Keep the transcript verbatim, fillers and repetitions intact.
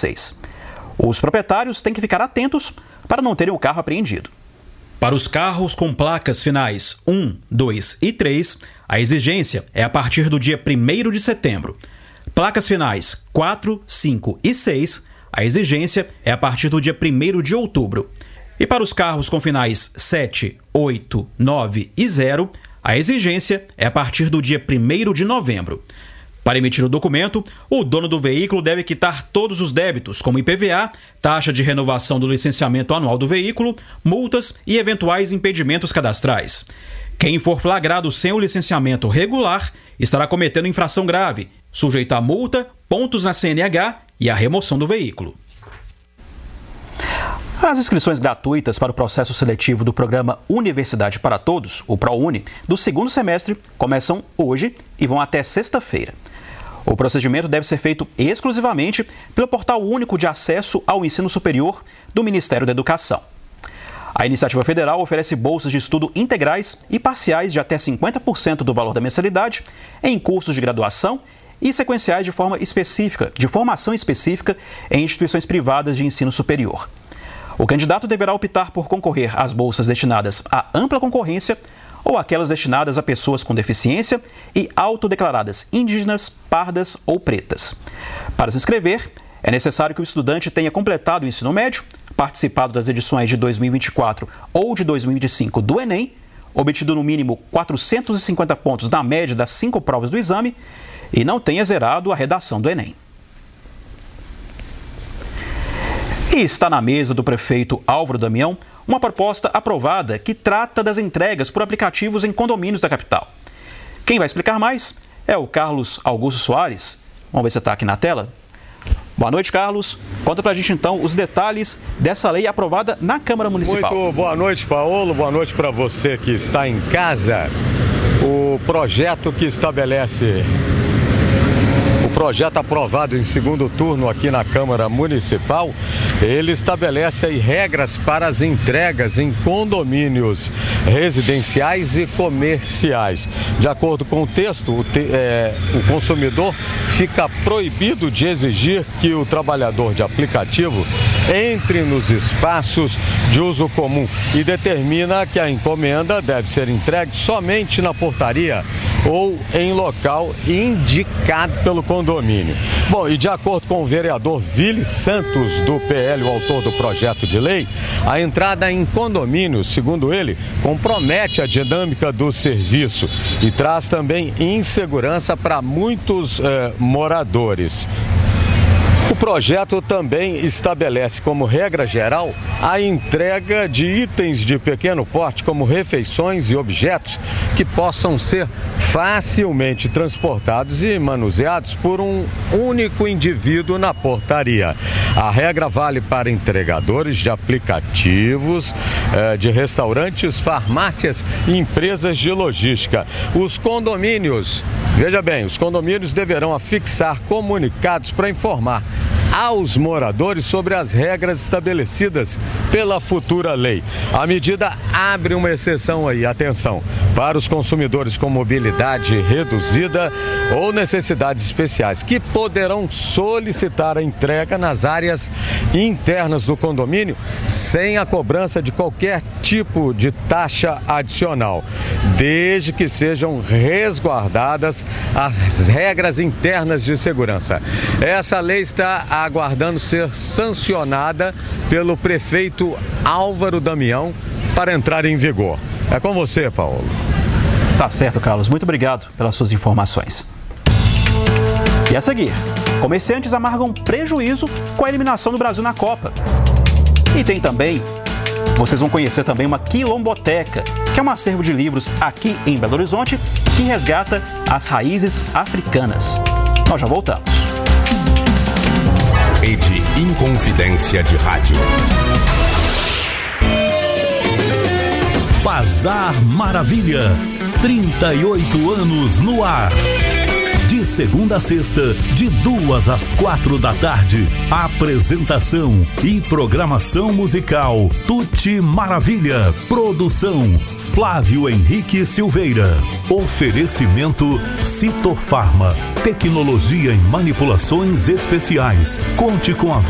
seis. Os proprietários têm que ficar atentos para não terem o carro apreendido. Para os carros com placas finais um, dois e três, a exigência é a partir do dia primeiro de setembro. Placas finais quatro, cinco e seis, a exigência é a partir do dia primeiro de outubro. E para os carros com finais sete, oito, nove e zero, a exigência é a partir do dia primeiro de novembro. Para emitir o documento, o dono do veículo deve quitar todos os débitos, como I P V A, taxa de renovação do licenciamento anual do veículo, multas e eventuais impedimentos cadastrais. Quem for flagrado sem o licenciamento regular estará cometendo infração grave, sujeito a multa, pontos na C N H e a remoção do veículo. As inscrições gratuitas para o processo seletivo do programa Universidade para Todos, o ProUni, do segundo semestre, começam hoje e vão até sexta-feira. O procedimento deve ser feito exclusivamente pelo Portal Único de Acesso ao Ensino Superior do Ministério da Educação. A iniciativa federal oferece bolsas de estudo integrais e parciais de até cinquenta por cento do valor da mensalidade em cursos de graduação e sequenciais de forma específica, de formação específica em instituições privadas de ensino superior. O candidato deverá optar por concorrer às bolsas destinadas à ampla concorrência ou aquelas destinadas a pessoas com deficiência e autodeclaradas indígenas, pardas ou pretas. Para se inscrever, é necessário que o estudante tenha completado o ensino médio, participado das edições de dois mil e vinte e quatro ou de dois mil e vinte e cinco do Enem, obtido no mínimo quatrocentos e cinquenta pontos na média das cinco provas do exame e não tenha zerado a redação do Enem. E está na mesa do prefeito Álvaro Damião uma proposta aprovada que trata das entregas por aplicativos em condomínios da capital. Quem vai explicar mais é o Carlos Augusto Soares. Vamos ver se está aqui na tela. Boa noite, Carlos. Conta pra gente, então, os detalhes dessa lei aprovada na Câmara Municipal. Muito boa noite, Paulo. Boa noite para você que está em casa. O projeto que estabelece... O projeto aprovado em segundo turno aqui na Câmara Municipal, ele estabelece aí regras para as entregas em condomínios residenciais e comerciais. De acordo com o texto, o, te, é, o consumidor fica proibido de exigir que o trabalhador de aplicativo entre nos espaços de uso comum e determina que a encomenda deve ser entregue somente na portaria ou em local indicado pelo condomínio. Bom, e de acordo com o vereador Vili Santos, do P L, o autor do projeto de lei, a entrada em condomínio, segundo ele, compromete a dinâmica do serviço e traz também insegurança para muitos eh, moradores. O projeto também estabelece como regra geral a entrega de itens de pequeno porte, como refeições e objetos que possam ser facilmente transportados e manuseados por um único indivíduo na portaria. A regra vale para entregadores de aplicativos, de restaurantes, farmácias e empresas de logística. Os condomínios, veja bem, os condomínios deverão afixar comunicados para informar aos moradores sobre as regras estabelecidas pela futura lei. A medida abre uma exceção aí, atenção, para os consumidores com mobilidade reduzida ou necessidades especiais, que poderão solicitar a entrega nas áreas internas do condomínio sem a cobrança de qualquer tipo de taxa adicional, desde que sejam resguardadas as regras internas de segurança. Essa lei está aguardando ser sancionada pelo prefeito Álvaro Damião para entrar em vigor. É com você, Paulo. Tá certo, Carlos. Muito obrigado pelas suas informações. E a seguir, comerciantes amargam prejuízo com a eliminação do Brasil na Copa. E tem também, vocês vão conhecer também uma quilomboteca, que é um acervo de livros aqui em Belo Horizonte que resgata as raízes africanas. Nós já voltamos. Rede Inconfidência de Rádio. Bazar Maravilha, trinta e oito anos no ar. De segunda a sexta, de duas às quatro da tarde. Apresentação e programação musical Tuti Maravilha. Produção Flávio Henrique Silveira. Oferecimento Citofarma. Tecnologia em manipulações especiais. Conte com a